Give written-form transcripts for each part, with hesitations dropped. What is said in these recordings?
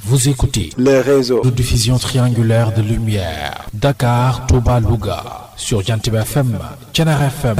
Vous écoutez le réseau de diffusion triangulaire de lumière Dakar, Touba, Louga sur Jantib FM, Thiénaba FM,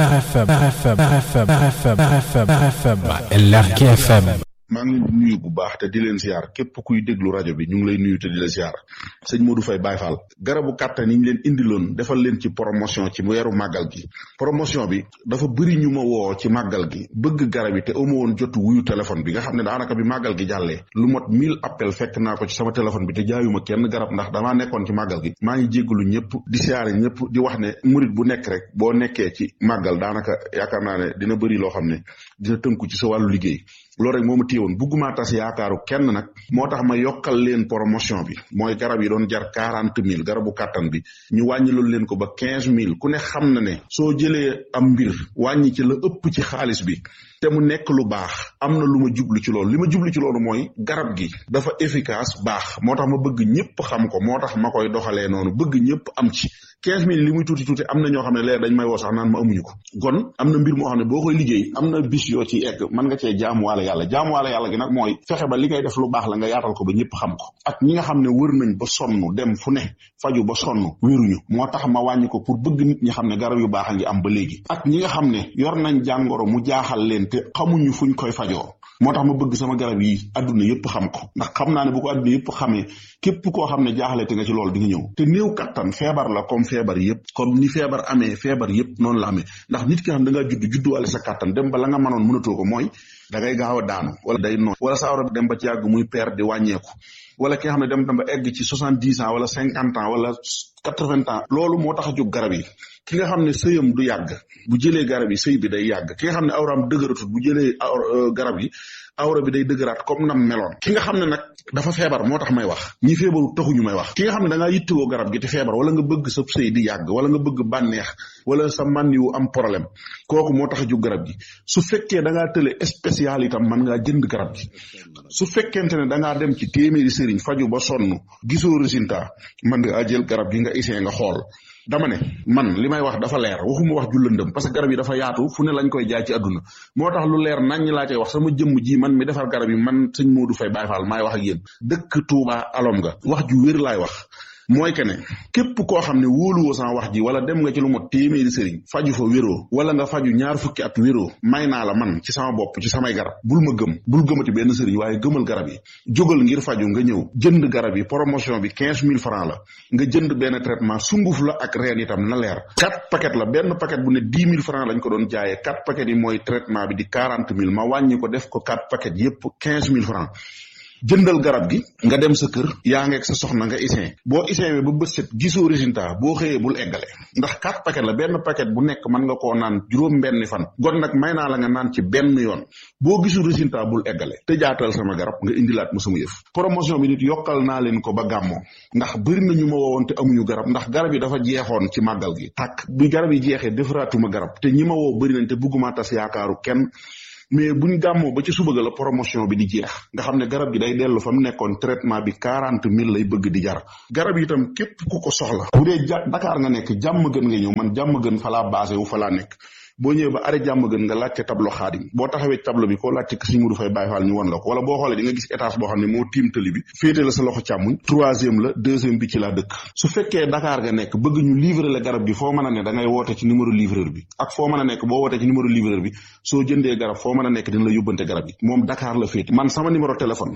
RFM et Lergui FM. maa ngi leen di nuyu bu baax te di leen ziar képp kuy déglu rajo bi ñu ngi lay nuyu te di la ziar sëñ Modou Faye Baye Fall garabu kàttan yi ñu leen indiloon defal leen ci promotion ci weeru màggal gi. promotion bi dafa bëri ñu ma woo ci màggal gi bëgg garab yi te amu woon jotu wuyu téléphone bi nga xam ne daanaka bi màggal gi jàllee lu mot 1000 appel fekk naa ko ci sama téléphone bi te jaayuma kenn garab ndax damaa nekkoon ci màggal gi. maa ngi jéggalu ñëpp di siyaare ñëpp di wax ne murit bu nekk rek boo nekkee ci màggal daanaka yaakaar naa ne dina bëri loo xam ne dina tënku ci sa wàllu liggéey. loolu rek moo ma téyewoon bugguma tas yaakaaru kenn nag moo tax ma yokkal leen promotion bi mooy garab yi doon jar 40 000 garabu kàttan bi ñu wàññi loolu leen ko ba 15 000 ku ne xam na ne soo jëlee am mbir wàññi ci la ëpp ci xaalis bi te mu nekk lu baax am na lu ma jublu ci loolu li ma jublu ci loolu mooy garab gi dafa efficace baax moo tax ma bëgg ñëpp xam ko moo tax ma koy doxalee noonu bëgg ñëpp am ci 15 000 li muy tuuti tuuti am na ñoo xam ne leer dañ may woo sax naan ma amuñu ko kon am na mbir moo xam ne boo koy liggéey am na bis yoo ci egg mën nga cee jaamuwaale yàlla gi nag mooy fexe ba li ngay def lu baax la nga yaatal ko ba ñëpp xam ko ak ñi nga xam ne wër nañ ba sonn dem fu ne faju ba sonn wéruñu moo tax ma wàññi ko pour bëgg nit ñi xam ne garab yu baax a ngi am ba léegi ak ñi nga xam ne yor nañ jàngoro mu jaaxal leen te xamuñu fuñ koy fajoo moo tax ma bëgg sama garab yi adduna yëpp xam ko ndax xam naa ne bu ko adduna yëpp xamee képp koo xam ne jaaxale te nga ci loolu di nga ñëw te néew kattan feebar la comme feebar yëpp comme ni feebar amee feebar yëpp noonu la amee ndax nit ki xam da ngaa judduwaale sa kattan dem ba la nga mënoon mënatoo ko mooy da ngay gaaw a daanu wala day noon wala sa awra dem ba ci yàgg muy perte di wàññeeku wala ki nga xam ne dem ba egg ci 70 ans wala 50 ans wala 80 ans loolu moo tax a jóg garab yi ki nga xam ne sëyam du yàgg bu jëlee garab yi sëy bi day yàgg ki nga xam ne awraam dëgëratut bu jëlee garab yi awra bi day dëgëraat comme nam meloon ki nga xam ne nag dafa feebar moo tax may wax ñi feebaru taxuñu may wax ki nga xam ne da ngaa yittewoo garab gi te feebar wala nga bëgg sa sëy di yàgg wala nga bëgg bànneex wala sa man yu am problème kooku moo tax a jóg garab gi su fekkee da ngaa tële spécial itam mën ngaa jënd garab gi su fekkente ne da ngaa dem ci téeméeri sëriñ faju ba sonn gisoo résultat mën nga jël garab gi nga essayé nga xool dama ne man li may wax dafa leer waxuma wax ju lëndëm parce que garab yi dafa yaatu fu ne lañ koy jaay ci àdduna moo tax lu leer nañ laa cay wax sama jëmm ji man mi defar garab yi man sëñ Modou Faye Baye Fall maay wax ak yéen dëkk Touba alom nga wax ju wér laay wax mooy que ne képp koo xam ne wóoluwoo sama wax ji wala dem nga ci lu mot téeméeri sëriñ faju fa wéroo wala nga faju ñaar fukki at wéroo may naa la man ci sama bopp ci samay garab bul ma gëm bul gëmati benn sëriñ waaye gëmal garab yi jógal ngir faju nga ñëw jënd garab yi promotion bi 15 000 francs la nga jënd benn traitement sunguf la ak reen itam na leer 4 paquet la benn paquet bu ne 10 000 francs lañ ko doon jaayee 4 paquet yi mooy traitement bi di 40 000 ma wàññi ko def ko 4 paquet yépp 15 000 francs jëndal garab gi nga dem sa kër yaa ngeeg sa soxna nga isin boo isin ba bët set gisoo résultat boo xëyee bul eggale ndax 4 paquet la benn paquet bu nekk mën nga koo naan juróom benn fan gon nag may naa la nga naan ci benn yoon boo gisul résultat bul eggale te jaatal sama garab nga indilaat ma sama yëf promotion bi nit yokkal naa leen ko ba gàmmoo ndax bëri na ñu ma woowoon te amuñu garab ndax garab yi dafa jeexoon ci màggal gi tàkk bi garab yi jeexee defaraatuma garab te ñi ma woo bëri nañ te bëgguma tas yaakaaru kenn mais buñ gàmmoo ba ci suba ga la promotion bi di jeex nga xam ne garab gi day dellu fa mu nekkoon traitement bi 40 000 lay bëgg di jar garab yi itam képp ku ko soxla bu dee Dakar nga nekk jàmm gën nga ñëw man jàmm gën fa laa basé wu fa laa nekk boo ñëwee ba arrêt jàmm gën nga laajte tableau xaadim boo taxawee tableau bi koo laajte Sëñ Modou Faye Baye Fall ñu won la ko wala boo xoolee di nga gis étage boo xam ne moo tiim tëli bi féete la sa loxo càmmuñ 3e la 2e bi ci laa dëkk su fekkee Dakar nga nekk bëgg ñu livrer la garab gi foo mën a ne da ngay woote ci numéro livreur bi ak foo mën a nekk boo wootee ci numéro livreur bi soo jëndee garab foo mën a nekk dina la yóbbante garab gi moom Dakar la féete man sama numéro téléphone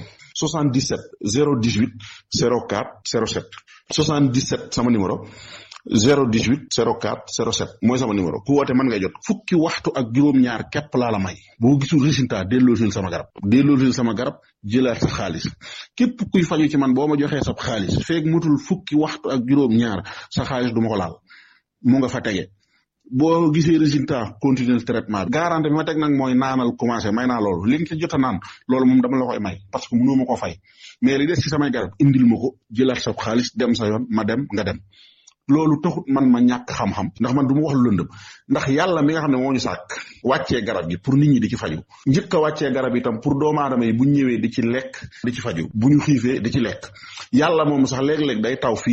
77 018 04 07 77 sama numéro 018 04 07 mooy sama numéro ku woote mën ngay jot fukki waxtu ak juróom-ñaar képp laa la may boo gisul résultat delloosil sama garab jëlaat sa xaalis képp kuy faju ci man boo ma joxee sa xaalis feeg mutul fukki waxtu ak juróom-ñaar sa xaalis du ma ko laal mu nga fa tege boo gisee résultat continuer traitement bi garantie bi ma teg nag mooy naanal commencé may naa loolu li nga ci jot a naan loolu moom dama la koy may parce que mënoo ma ko fay mais li des ci samay garab indil ma ko jëlaat sa xaalis dem sa yoon ma dem nga dem loolu taxut man ma ñàkk xam-xam ndax man du ma wax lu lëndëm ndax yàlla mi nga xam ne moo ñu sàkk wàccee garab gi pour nit ñi di ci faju njëkk a wàccee garab itam pour doomu aadama yi bu ñu ñëwee di ci lekk di ci faju bu ñu xiifee di ci lekk yàlla moom sax léeg-léeg day taw fii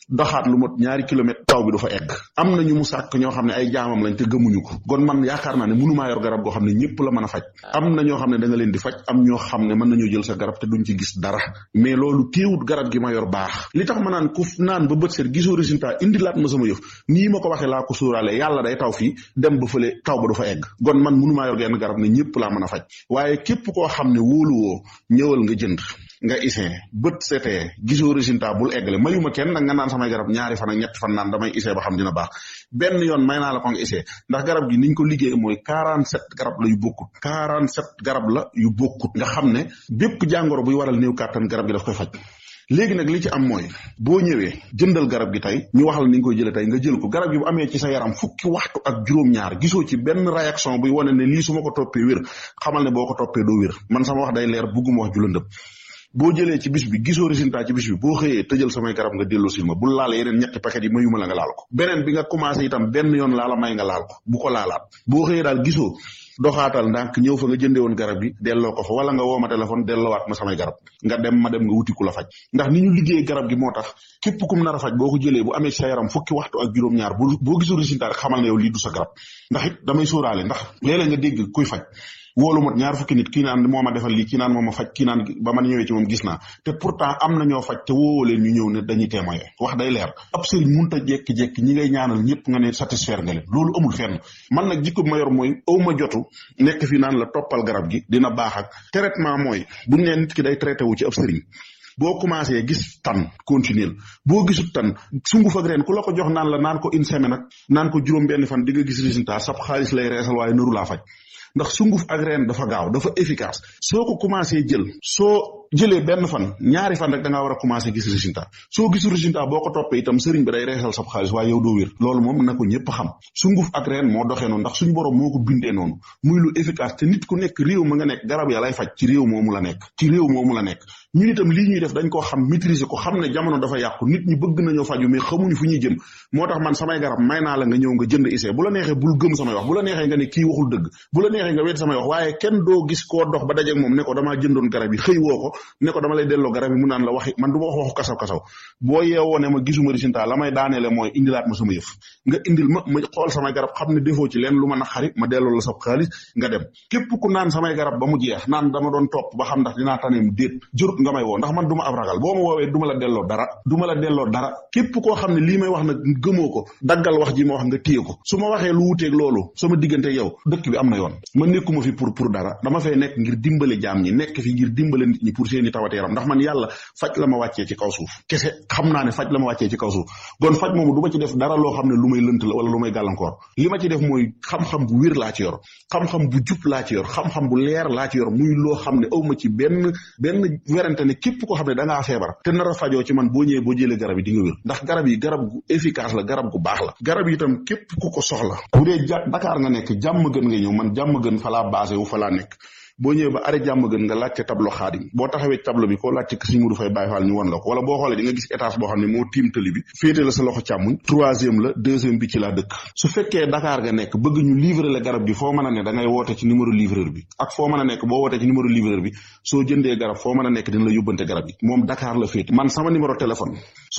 doxaat lu mot 2 kilomètres taw bi du fa egg. am na ñu mu sàkk ñoo xam ne ay jaamam lañ te gëmuñu ko kon man yaakaar naa ne mënumaa yor garab goo xam ne ñëpp la mën a faj. am na ñoo xam ne da nga leen di faj am ñoo xam ne mën nañoo jël sa garab te duñ ci gis dara mais loolu téewut garab gi ma yor baax li tax ma naan ku naan ba bët seet gisoo résultat indilaat ma sama yëf nii ma ko waxee laa ko sóoraale yàlla day taw fii dem ba fële taw ba du fa egg kon man mënumaa yor genn garab ne ñëpp laa mën a faj waaye képp koo xam ne wóoluwoo ñëwal nga jënd nga isin bët setee gisoo résultat bul eggale mayuma kenn nag nga naan samay garab 2 fan ak 3 fan naan damay isee ba xam dina baax benn yoon may naa la ko nga isee ndax garab gi niñ ko liggéey mooy 47 garab la yu bokkut 47 garab la yu bokkut nga xam ne bépp jàngoro buy waral néew kàttan garab gi daf koy faj léegi nag li ci am mooy boo ñëwee jëndal garab gi tey ñu wax la ni nga koy jëlee tey nga jël ko garab gi bu amee ci sa yaram fukki waxtu ak juróom-ñaar gisoo ci benn réaction buy wane ne lii su ma ko toppee wér xamal ne boo ko toppee doo wér man sama wax day leer bugguma wax ju lëndëm boo jëlee ci bis bi gisoo résultat ci bis bi boo xëyee tëjal samay garab nga delloo sil ma bul laal yeneen 2 paquet yi mayuma la nga laal ko beneen bi nga commencé itam benn yoon laa la may nga laal ko bu ko laalaat boo xëyee daal gisoo doxaatal ndànk ñëw fa nga jëndee woon garab gi delloo ko fa wala nga woo ma téléphone delloowaat ma samay garab nga dem ma dem nga wuti ku la faj ndax ni ñu liggéey garab gi moo tax képp kum nar a faj boo ko jëlee bu amee sa yaram fukki waxtu ak juróom-ñaar boo gisul résultat rek xamal ne yow lii du sa garab ndax it damay sóoraale ndax léeg-léeg nga dégg kuy faj wóolu mot 2 fukki nit kii naan moo ma defal lii kii naan moo ma faj kii naan ba man ñëwee ci moom gis naa te pourtant am na ñoo faj te woowoo leen ñu ñëw ne dañuy témoigner wax day leer ab sëriñ munta jekki-jekki ñi ngay ñaanal ñëpp nga ne satisfaire nga leen loolu amul fenn man nag jikko bi ma yor mooy aw ma jotu nekk fi naan la toppal garab gi dina baax ak traitement mooy buñ ne nit ki day traité wu ci ab sëriñ boo commencé gis tan continuer boo gisut tan sunguf ak reen ku la ko jox naan la naan ko 1 semaine ak naan ko juróom-benn fan di nga gis résultat sab xaalis lay reesal waaye nëru laa faj ndax sunguf ak reen dafa gaaw dafa efficace soo ko commencé jël soo jëlee benn fan 2 fan rek da ngaa war a commencé gis résultat soo gisul résultat boo ko toppee itam sëriñ bi day reesal sab xaalis waaye yow doo wér loolu moom na ko ñëpp xam sunguf ak reen moo doxee noonu ndax suñu borom moo ko bindee noonu muy lu efficace te nit ku nekk réew ma nga nekk garab ya lay faj ci réew moomu la nekk ñun itam lii ñuy def dañ koo xam maîtriser ko xam ne jamono dafa yàqu nit ñi bëgg nañoo faju mais xamuñu fu ñuy jëm moo tax man samay garab may naa la nga ñëw nga jënd essai bu la neexee bul gëm samay wax bu la neexee nga ne kii waxul dëgg bu la neexee nga wet samay wax waaye kenn doo gis koo dox ba dajeeg moom ne ko damaa jëndoon garab yi xëy woo ko ne ko dama lay delloo garab yi mu naan la waxi man du ma waxu kasaw boo yeewoo ne ma gisuma résultat la may daaneele mooy indilaat ma sama yëf nga indil ma xool samay garab xam ne defoo ci leen lu ma naqari ma delloo la sa xaalis nga dem képp ku naan samay garab ba mu jeex naan dama doon topp ba xam ndax dinaa taneem déet jërut nga may woo ndax man ab ragal boo ma woowee du ma la delloo dara képp koo xam ne lii may wax nag gëmoo ko daggal wax ji ma wax nga téye ko su ma waxee lu wuteeg loolu sama diggante yow dëkk bi am na yoon ma nekkuma fi pour dara dama fay nekk ngir dimbale jaam ñi nekk fi ngir dimbale nit ñi pour seeni tawate yaram ndax man yàlla faj la ma wàccee ci kaw suuf kese xam naa ne faj la ma wàccee ci kaw suuf kon faj moomu du ma ci def dara loo xam ne lu may lënt la wala lu may gàllankoor li ma ci def mooy xam-xam bu wér laa ci yor xam-xam bu jub laa ci yor xam-xam bu leer laa ci yor muy loo xam ne aw ma ci benn werante ne képp koo xam ne da ngaa feebar te nar a fajoo ci man boo ñëwee boo jëlee garab yi di nga wér ndax garab yi garab gu efficace la garab gu baax la garab yi itam képp ku ko soxla bu dee Dakar nga nekk jàmm gën nga ñëw man jàmm gën fa laa basé wu fa laa nekk boo ñëwee ba arrêt jàmm gën nga laajte tableau xaadim boo taxawee tableau bi koo laajte Sëriñ Modou Faye Baye Fall ñu won la ko wala boo xoolee di nga gis étage boo xam ne moo tiim tëli bi féete la sa loxo càmmuñ 3e la 2e bi ci laa dëkk su fekkee Dakar nga nekk bëgg ñu livrer la garab gi foo mën a ne da ngay woote ci numéro livreur bi ak foo mën a nekk boo wootee ci numéro livreur bi soo jëndee garab foo mën a nekk dina la yóbbante garab yi moom Dakar la féete man sama numéro téléphone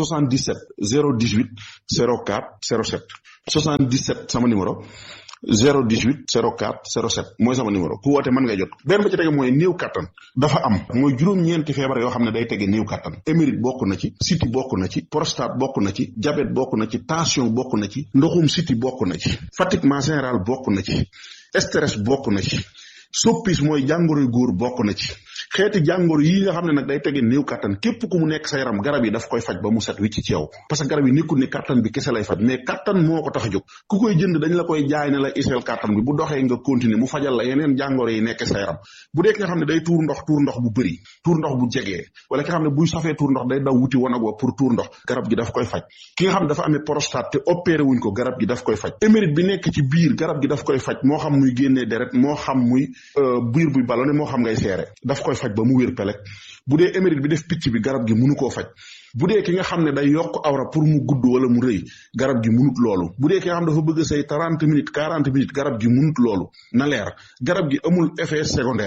77 018 04 07 77 sama numéro 018 04 07 mooy sama numéro ku woote mën nga jot benn ba ci tege mooy néew kattan dafa am mooy juróom-ñeenti feebar yoo xam ne day tege néew kattan émérite bokk na ci siti bokk na ci prostate bokk na ci diabète bokk na ci tension bokk na ci ndoxum siti bokk na ci fatiguement général bokk na ci stress bokk na ci soppis mooy jàngoroy góor bokk na ci xeeti jàngoro yi nga xam ne nag day tege néew kattan képp ku mu nekk sa yaram garab yi daf koy faj ba mu set wicc ci yow parce que garab yi nekkul ne kattan bi kese lay faj mais kattan moo ko tax a jóg ku koy jënd dañ la koy jaay ne la iseel kattan bi bu doxee nga continuer mu fajal la yeneen jàngoro yi nekk sa yaram bu dee ki nga xam ne day tuur ndox bu bëri tuur ndox bu jegee wala ki nga xam ne buy safee tuur ndox day daw wuti wanag wa pour tuur ndox garab gi daf koy faj ki nga xam ne dafa amee prostate te opéré wuñ ko garab gi daf koy faj émérite bi nekk ci biir garab gi daf koy faj moo xam muy génnee deret moo xam muy biir buy ballonné moo xam ngay seere daf koy faj ba mu wér pelek bu dee émérite bi def picc bi garab gi mënu koo faj bu dee ki nga xam ne day yokk awra pour mu gudd wala mu rëy garab gi munut loolu bu dee ki nga xam dafa bëgg say 30 minutes 40 minutes garab gi munut loolu na leer garab gi amul effet secondaire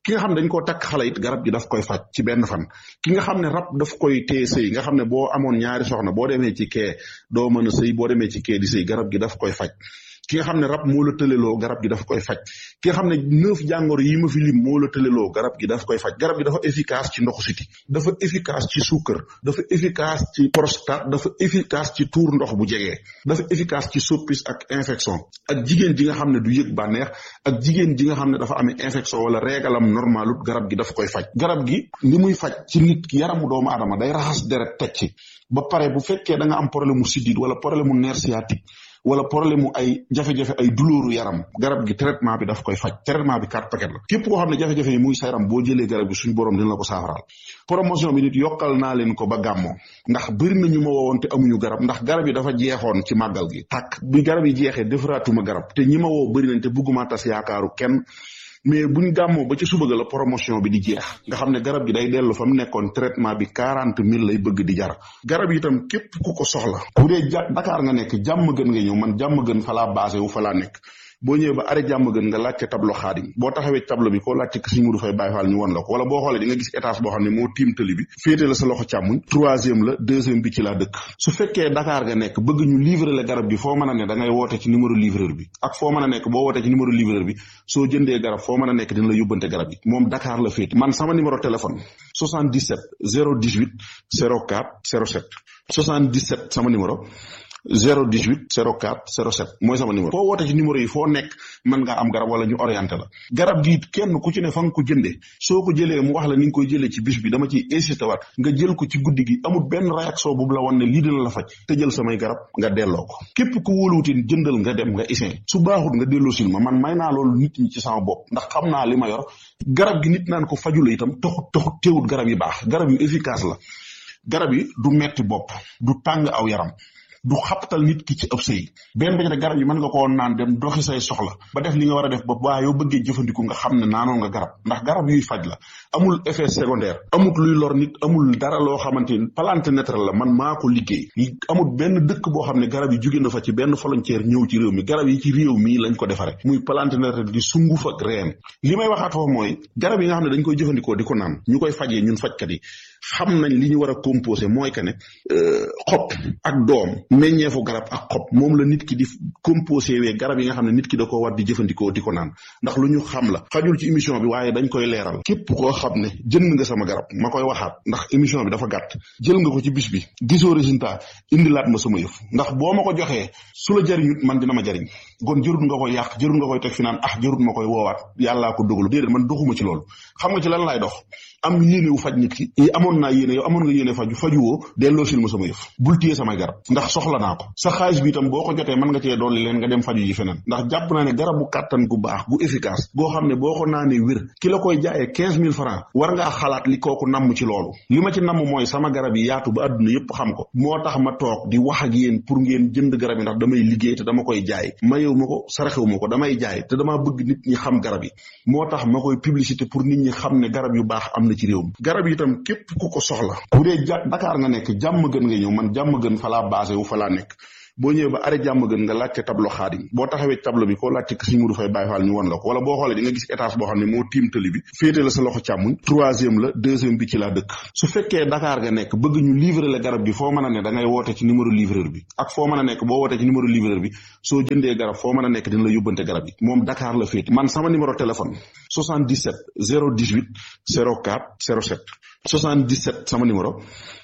ki nga xam ne dañ koo takk xale it garab gi daf koy faj ci benn fan. ki nga xam ne rab daf koy téye sëy nga xam ne boo amoon ñaari soxna boo demee ci kee doo mën a sëy boo demee ci kee di sëy garab gi daf koy faj. ki nga xam ne rab moo la tëleloo garab gi daf koy faj. ki nga xam ne 9 jàngoro yi ma fi lim moo la tëleloo garab gi daf koy faj. garab gi dafa efficace ci ndoxu siti, dafa efficace ci suukar, dafa efficace ci prostate, dafa efficace ci tuur ndox bu jegee, dafa efficace ci soppis ak infection. ak jigéen ji nga xam ne du yëg bànneex, ak jigéen ji nga xam ne dafa amee infection wala régalam normalut, garab gi daf koy faj. garab gi li muy faj ci nit ki yaramu doomu aadama day raxas deret teg ci ba pare bu fekkee da nga am problème mu siddiit wala problème mu nerf sciatique wala problème mu ay jafe-jafe ay douleur yaram, garab gi traitement bi daf koy faj. traitement bi 4 paquet la. képp koo xam ne jafe-jafe yi muy sa yaram boo jëlee garab gi suñu borom dina la ko saafaraal. promotion bi nit yokkal naa leen ko ba gàmmoo, ndax bëri na ñu ma woowoon te amuñu garab, ndax garab yi dafa jeexoon ci màggal gi tàkk. bi garab yi jeexee defaraatuma garab, te ñi ma woo bëri nañ te bëgguma tas yaakaaru kenn. mais buñ gàmmoo ba ci suba ga la promotion bi di jeex nga xam ne garab gi day dellu fa mu nekkoon. traitement bi 40 000 lay bëgg di jar. garab yi itam képp ku ko soxla bu dee Dakar nga nekk jàmm gën nga ñëw, man jàmm gën fa laa basé wu fa laa nekk. boo ñëwee ba arrêt jàmm gën nga laajte tableau xaadim, boo taxawee tableau bi koo laajte Sëñ Modou Faye Baye Fall ñu won la ko. wala boo xoolee di nga gis étage boo xam ne moo tiim tëli bi féete la sa loxo càmmuñ. 3e la 2e bi ci laa dëkk. su fekkee Dakar nga nekk bëgg ñu livrer la garab gi foo mën a ne da ngay woote ci numéro livreur bi. ak foo mën a nekk boo wootee ci numéro livreur bi soo jëndee garab foo mën a nekk dina la yóbbante garab gi. moom Dakar la féete. man sama numéro téléphone 77 018 04 07 77 sama numéro 018 04 07 mooy sama numéro. foo woote ci numéro yi foo nekk mën ngaa am garab wala ñu orienté la. garab gi kenn ku ci ne fa nga ko jëndee soo ko jëlee mu wax la ni nga koy jëlee ci bis bi dama ciy insisté waat nga jël ko ci guddi gi amul benn réaction bu la wan ne lii dina la faj te jël samay garab nga delloo ko. képp ku wóoluwutin jëndal nga dem nga isin su baaxut nga delloo sil ma man may naa loolu nit ñi ci sama bopp ndax xam naa li ma yor. garab gi nit naan ko faju la itam taxut teewut garab yi baax. garab yu efficace la. garab yi du metti bopp, du tàng aw yaram, du xaptal nit ki ci ëpp sëy. benn ba garab yi mën nga koo naan dem doxi say soxla ba def li nga war a def ba waa yow bëggee jëfandiku nga xam ne naanoon nga garab. ndax garab yuy faj la, amul effet secondaire, amul luy lor nit, amul dara loo xamante ni plante naturelle la, man maa ko liggéey. amul benn dëkk boo xam ne garab yi jóge na fa ci benn frontière ñëw ci réew mi. garab yi ci réew mi lañ ko defare muy plante naturelle di sunguf ak reen. li may waxaat foofu mooy garab yi nga xam ne dañ koy jëfandikoo di ko naan ñu koy fajee ñun fajkat yi xam nañ li ñu war a composé mooy que ne xob ak doom meññeefu garab ak xob moom la nit ki di composé wee garab yi nga xam ne nit ki da ko war di jëfandikoo di ko naan. ndax lu ñu xam la xajul ci émission bi waaye dañ koy leeral. képp koo xam ne jënd nga sama garab ma koy waxaat ndax émission bi dafa gàtt, jël nga ko ci bis bi gisoo résultat indilaat ma sama yëf. ndax boo ma ko joxee su la jariñut man dina ma jariñ. kon jërut nga koy yàq, jërut nga koy teg fi naan jërut ma koy woowaat yàllaa ko dogalu. déedéet man doxuma ci loolu. xam nga ci lan laay dox? am yéene wu faj nit ki amoon naa yéene yow amoon nga yéene fajuwoo delloo sil ma sama yëf. bul téye samay garab ndax soxla naa ko. sa xaalis bi itam boo ko jotee mën nga cee dolli leen nga dem faju ji feneen. ndax jàpp naa ne garabu kàttan gu baax gu efficace goo xam ne boo ko naanee wér ki la koy jaayee 15 000 francs war ngaa xalaat li kooku namm ci loolu. li ma ci namm mooy sama garab yi yaatu ba àdduna yépp xam ko. moo tax ma toog di wax ak yéen pour ngeen jënd garab yi ndax damay liggéey te dama koy jaay. mayewu ma ko saraxewu ma ko, damay jaay te damaa bëgg nit ñi xam garab yi. moo tax ma koy publicité pour nit ñi xam ne garab yu baax am na ci réew mi. garab yi itam képp ku ko soxla bu dee Dakar nga nekk jàmm gën nga ñëw, man jàmm gën fa laa basé wu fa laa nekk. boo ñëwee ba arrêt jàmm gën nga laajte tableau xaadim, boo taxawee tableau bi koo laajte Sëñ Modou Faye Baye Fall ñu won la ko. wala boo xoolee di nga gis étage boo xam ne moo tiim tëli bi féete la sa loxo càmmuñ. 3e la 2e bi ci laa dëkk. su fekkee Dakar nga nekk bëgg ñu livrer la garab gi foo mën a ne da ngay woote ci numéro livreur bi. ak foo mën a nekk boo wootee ci numéro livreur bi soo jëndee garab foo mën a nekk dina la yóbbante garab yi. moom Dakar la féete. man sama numéro téléphone 77 018 04 07 77 sama numéro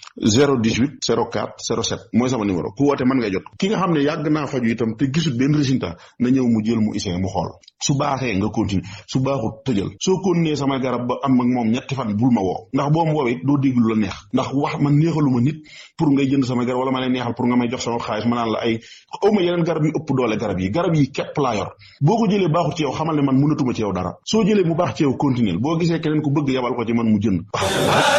018 04 07 mooy sama numéro. ku woote mën nga jot. ki nga xam ne yàgg naa faju itam te gisul benn résultat na ñëw mu jël mu essayé mu xool. su baaxee nga continuer, su baaxut tëjal. soo continuer sama garab ba am ak moom 3 fan bul ma woo ndax boo ma woowee doo déglu la neex. ndax wax man neexaluma nit pour ngay jënd sama garab wala ma lay neexal pour nga may jox sama xaalis ma naan la ay awma yeneen garab yu ëpp doole garab yi képp laa yor. boo ko jëlee baaxut ci yow xamal ne man mënatuma ci yow dara. soo jëlee mu baax ci yow continuer. boo gisee keneen ku bëgg yabal ko ci man mu jënd